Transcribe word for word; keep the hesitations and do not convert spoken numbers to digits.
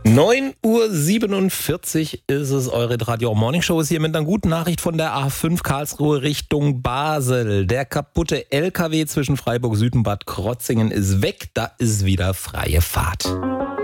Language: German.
neun Uhr siebenundvierzig ist es, eure Radio Morning Show ist hier mit einer guten Nachricht von der A fünf Karlsruhe Richtung Basel. Der kaputte L K W zwischen Freiburg Süd und Bad Krotzingen ist weg, da ist wieder freie Fahrt.